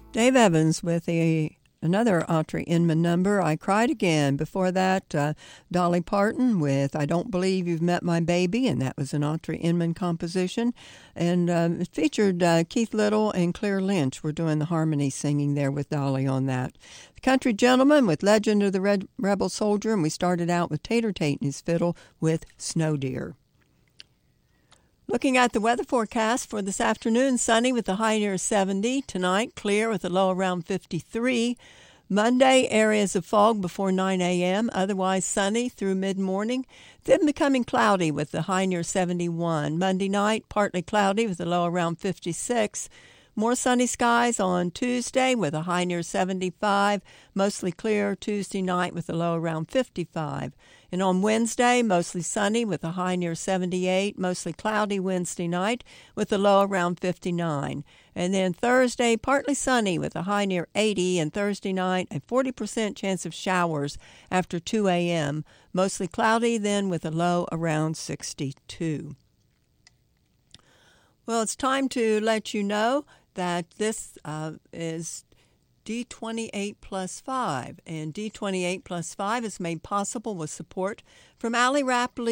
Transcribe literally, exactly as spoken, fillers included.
Dave Evans with a another Autry Inman number, I Cried Again. Before that, uh, Dolly Parton with I Don't Believe You've Met My Baby, and that was an Autry Inman composition. And um, it featured uh, Keith Little and Claire Lynch were doing the harmony singing there with Dolly on that. The Country Gentleman with Legend of the Red Rebel Soldier, and we started out with Tater Tate and his fiddle with Snow Deer. Looking at the weather forecast for this afternoon, sunny with a high near seventy. Tonight, clear with a low around fifty-three. Monday, areas of fog before nine a.m., otherwise sunny through mid-morning. Then becoming cloudy with a high near seventy-one. Monday night, partly cloudy with a low around fifty-six. More sunny skies on Tuesday with a high near seventy-five. Mostly clear Tuesday night with a low around fifty-five. And on Wednesday, mostly sunny with a high near seventy-eight. Mostly cloudy Wednesday night with a low around fifty-nine. And then Thursday, partly sunny with a high near eighty. And Thursday night, a forty percent chance of showers after two a.m. Mostly cloudy then with a low around sixty-two. Well, it's time to let you know that this uh, is D twenty-eight plus five, and D twenty-eight plus five is made possible with support from Allie Rapley